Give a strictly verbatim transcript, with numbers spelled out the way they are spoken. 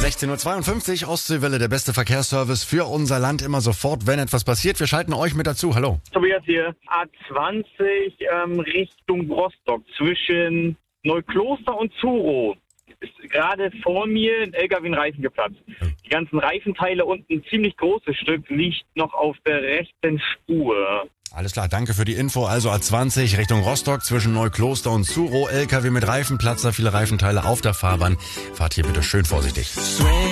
sechzehn Uhr zweiundfünfzig, Ostseewelle, der beste Verkehrsservice für unser Land, immer sofort, wenn etwas passiert. Wir schalten euch mit dazu. Hallo. Tobias hier. A zwanzig ähm, Richtung Rostock zwischen Neukloster und Zuro. Ist gerade vor mir ein L K W in Reifen geplatzt. Die ganzen Reifenteile und ein ziemlich großes Stück liegt noch auf der rechten Spur. Alles klar, danke für die Info. Also A zwanzig Richtung Rostock zwischen Neukloster und Zuro. L K W mit Reifenplatzer, viele Reifenteile auf der Fahrbahn. Fahrt hier bitte schön vorsichtig.